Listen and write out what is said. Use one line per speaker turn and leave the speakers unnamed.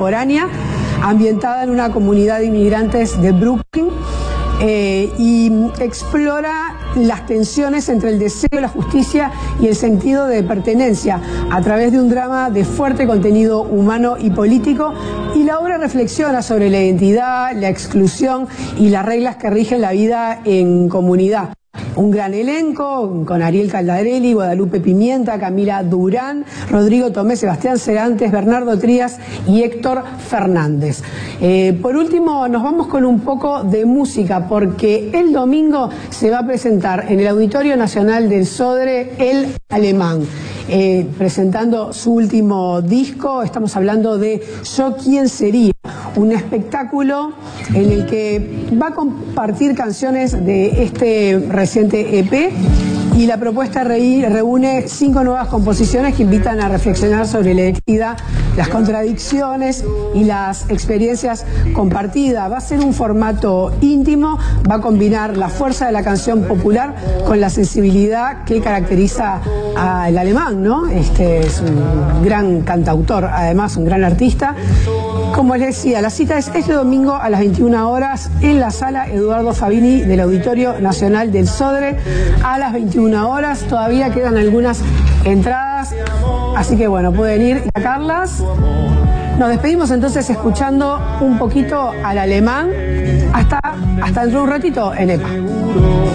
contemporánea, ambientada en una comunidad de inmigrantes de Brooklyn, y explora las tensiones entre el deseo de la justicia y el sentido de pertenencia a través de un drama de fuerte contenido humano y político, y la obra reflexiona sobre la identidad, la exclusión y las reglas que rigen la vida en comunidad. Un gran elenco con Ariel Caldarelli, Guadalupe Pimienta, Camila Durán, Rodrigo Tomé, Sebastián Serantes, Bernardo Trías y Héctor Fernández. Por último, nos vamos con un poco de música, porque el domingo se va a presentar en el Auditorio Nacional del Sodre El Alemán, presentando su último disco. Estamos hablando de Yo Quién Sería, un espectáculo en el que va a compartir canciones de este reciente EP, y la propuesta reúne 5 nuevas composiciones que invitan a reflexionar sobre la identidad, las contradicciones y las experiencias compartidas. Va a ser un formato íntimo, va a combinar la fuerza de la canción popular con la sensibilidad que caracteriza al alemán, ¿no? Este es un gran cantautor, además un gran artista. Como les decía, la cita es este domingo a las 21 horas en la sala Eduardo Fabini del Auditorio Nacional del Sodre. A las 21 horas todavía quedan algunas entradas, así que bueno, pueden ir y sacarlas. Nos despedimos entonces escuchando un poquito al alemán. Hasta dentro de un ratito en EPA.